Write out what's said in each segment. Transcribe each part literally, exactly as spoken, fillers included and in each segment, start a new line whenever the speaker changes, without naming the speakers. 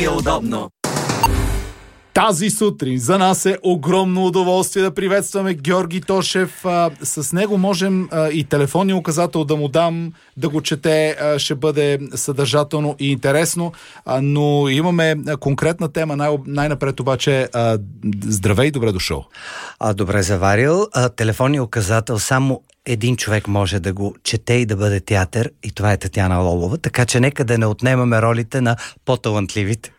е удобно.
Тази сутрин за нас е огромно удоволствие да приветстваме Георги Тошев. А, с него можем а, и телефонния указател да му дам, да го чете, а, ще бъде съдържателно и интересно, а, но имаме конкретна тема. Най- най-напред обаче, а, здравей, добре дошъл.
А, добре заварил. А, телефонния указател само един човек може да го чете и да бъде театър, и това е Татяна Лолова, така че нека да не отнемаме ролите на по-талантливите.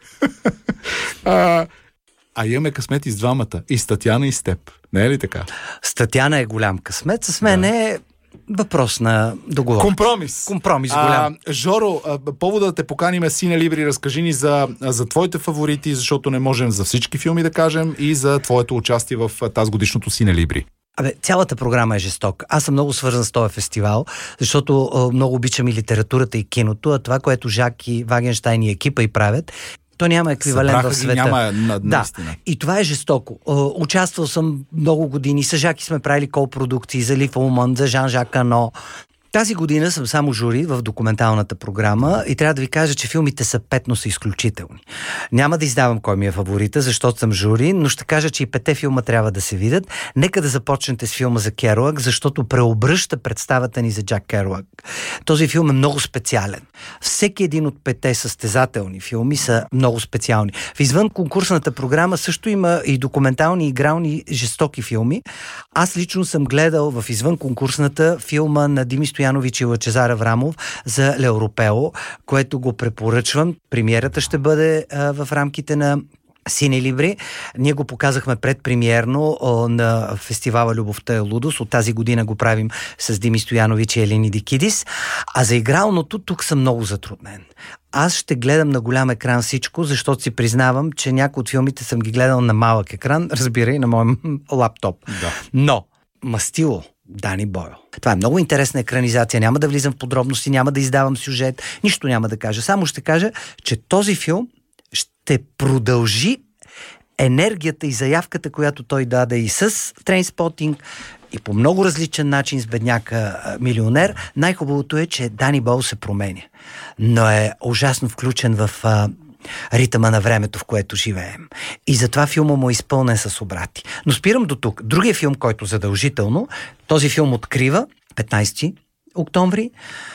а, а имаме късмет и с двамата. И с Татяна, и с теб. Не е ли така?
С Татяна е голям късмет, с мен да. е въпрос на договор.
Компромис.
Компромис голям.
А, Жоро, повода да те поканим Сине Либри, разкажи ни за, за твоите фаворити, защото не можем за всички филми да кажем, и за твоето участие в тази годишното Сине Либри.
Абе, цялата програма е жестока. Аз съм много свързан с този фестивал, защото а, много обичам и литературата, и киното, а това, което Жак и Вагенщайн и екипа и правят, то няма еквивалент
Събраха
в света.
Ги, няма на,
да,
наистина.
И това е жестоко. Участвал съм много години, с Жаки сме правили копродукции за Лив Улман, за Жан-Жак Кано. Тази година съм само жури в документалната програма и трябва да ви кажа, че филмите са пет, но са изключителни. Няма да издавам кой ми е фаворита, защото съм жури, но ще кажа, че и пете филма трябва да се видят. Нека да започнете с филма за Керуак, защото преобръща представата ни за Джак Керуак. Този филм е много специален. Всеки един от пете състезателни филми са много специални. В извън конкурсната програма също има и документални, игрални, жестоки филми. Аз лично съм гледал в извън конкурсната филма на Дими Стоянович и Лъчезар Аврамов за Леоропео, което го препоръчвам. Премиерата ще бъде а, в рамките на Сине Либри. Ние го показахме предпремиерно о, на фестивала Любовта е лудост. От тази година го правим с Дими Стоянович и Елени Дикидис. А за игралното тук съм много затруднен. Аз ще гледам на голям екран всичко, защото си признавам, че някои от филмите съм ги гледал на малък екран, разбира и на моя лаптоп.
Да.
Но Мастило, Дани Бойл. Това е много интересна екранизация. Няма да влизам в подробности, няма да издавам сюжет, нищо няма да кажа. Само ще кажа, че този филм ще продължи енергията и заявката, която той даде и с Трейнспотинг, и по много различен начин с Бедняка милионер. Най-хубавото е, че Дани Бойл се променя, но е ужасно включен в а, ритъма на времето, в което живеем. И затова филма му е изпълнен с обрати. Но спирам до тук. Другия филм, който задължително, този филм открива петнайсети октомври,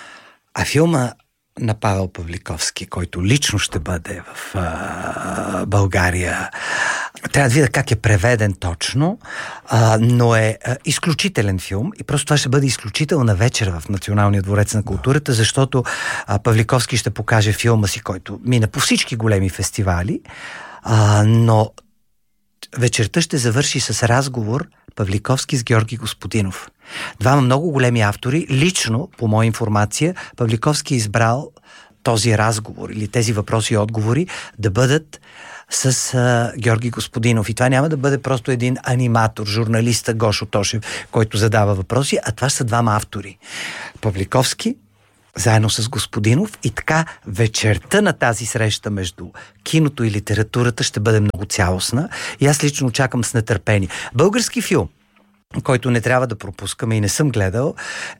а филма на Павел Павликовски, който лично ще бъде в а, България. Трябва да видя как е преведен точно, а, но е а, изключителен филм и просто това ще бъде изключителна вечер в Националния дворец на културата, защото а, Павликовски ще покаже филма си, който мина по всички големи фестивали, а, но вечерта ще завърши с разговор Павликовски с Георги Господинов. Двама много големи автори. Лично, по моя информация, Павликовски е избрал този разговор или тези въпроси и отговори да бъдат с а, Георги Господинов. И това няма да бъде просто един аниматор, журналиста Гошо Тошев, който задава въпроси, а това са двама автори. Павликовски заедно с Господинов, и така вечерта на тази среща между киното и литературата ще бъде много цялостна и аз лично очаквам с нетърпение. Български филм, който не трябва да пропускаме и не съм гледал,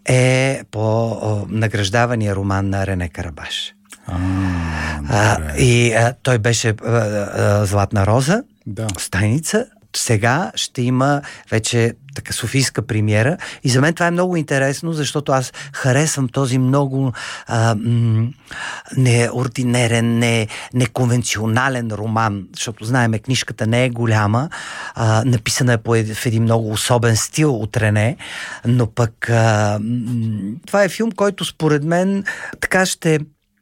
е по о, награждавания роман на Рене Карабаш.
А,
а, и а, той беше а, а, Златна роза,
да.
Стайница. Сега ще има вече така софийска премиера и за мен това е много интересно, защото аз харесвам този много а, м- неординерен, не, неконвенционален роман, защото знаеме, книжката не е голяма, а, написана е по ед, в един много особен стил от Рене, но пък а, м- това е филм, който според мен така ще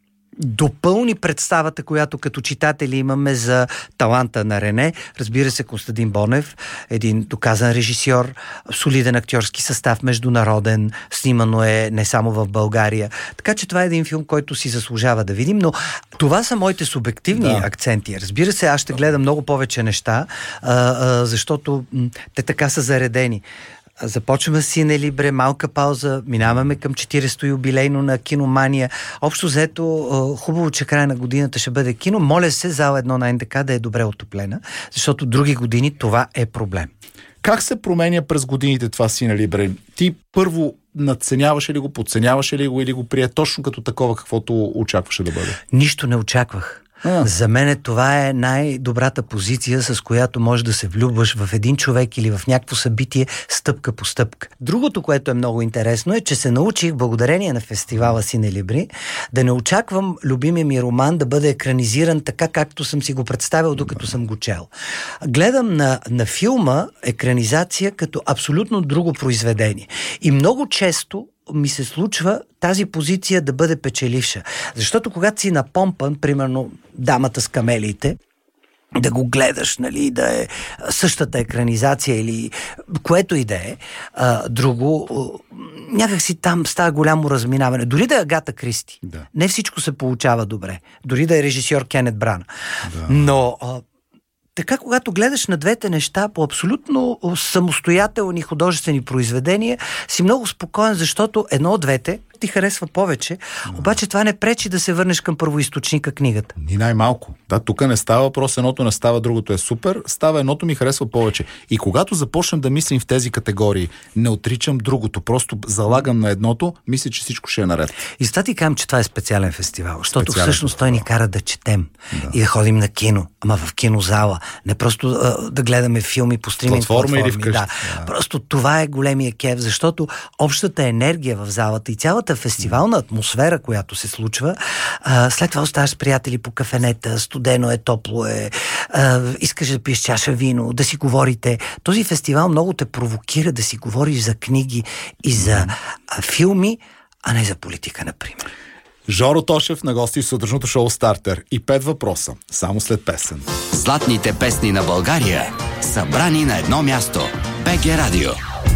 допълни представата, която като читатели имаме за таланта на Рене. Разбира се, Костадин Бонев, един доказан режисьор, солиден актьорски състав, международен, снимано е не само в България. Така че това е един филм, който си заслужава да видим, но това са моите субективни да. акценти. Разбира се, аз ще гледам много повече неща, а, а, защото м- те така са заредени. Започваме с Сине Либре, малка пауза, минаваме към четиридесетото юбилейно на Киномания. Общо взето, хубаво, че края на годината ще бъде кино. Моля се, зала едно на Н Д К да е добре отоплена, защото други години това е проблем.
Как се променя през годините това Сине Либре? Ти първо надценяваше ли го, подценяваше ли го или го прие точно като такова, каквото очакваше да бъде?
Нищо не очаквах. А. За мен това е най-добрата позиция, с която можеш да се влюбваш в един човек или в някакво събитие стъпка по стъпка. Другото, което е много интересно, е, че се научих, благодарение на фестивала Синелибри, да не очаквам любимия ми роман да бъде екранизиран така, както съм си го представил, докато съм го чел. Гледам на, на филма екранизация като абсолютно друго произведение. И много често ми се случва тази позиция да бъде печеливша. Защото когато си напомпан, примерно Дамата с камелиите, да го гледаш, нали, да е същата екранизация или което и да е, а, друго, някак си там става голямо разминаване. Дори да е Агата Кристи, да. Не всичко се получава добре. Дори да е режисьор Кенет Брана. Да. Но а, така, когато гледаш на двете неща по абсолютно самостоятелни художествени произведения, си много спокоен, защото едно от двете ти харесва повече, no. Обаче това не пречи да се върнеш към първоизточника книгата.
Ни най-малко. Да, тук не става въпрос, едното не става, другото е супер, става едното ми харесва повече. И когато започнем да мислим в тези категории, не отричам другото, просто залагам на едното, мисля, че всичко ще е наред.
И затова ти казвам, че това е специален фестивал, защото
специален
всъщност
фестивал.
Той ни кара да четем да. И да ходим на кино, ама в кинозала, не просто а, да гледаме филми по стриминг
платформа
платформи.
Или вкъщи.
Да. Да. Просто това е големия кеф, защото общата енергия в залата и цялата фестивална атмосфера, която се случва, а, след това оставаш с приятели по кафенета, студено е, топло е, а, искаш да пиеш чаша вино, да си говорите. Този фестивал много те провокира да си говориш за книги и за а, филми, а не за политика, например.
Жоро Тошев на гости в сутрешното шоу Стартер и пет въпроса, само след песен.
Златните песни на България, събрани на едно място. БГ Радио.